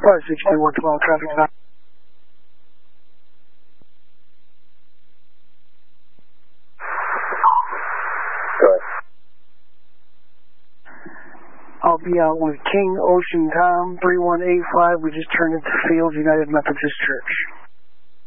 562-112, traffic 9. I'll be out with King Ocean Tom, 3185. We just turned into Fields United Methodist Church.